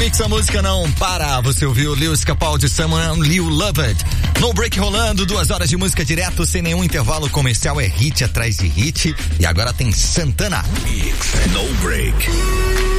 Mix, a música não para. Você ouviu Lewis Capaldi, Someone You Love It. No break rolando, 2 horas de música direto, sem nenhum intervalo comercial, é hit atrás de hit. E agora tem Santana. No break.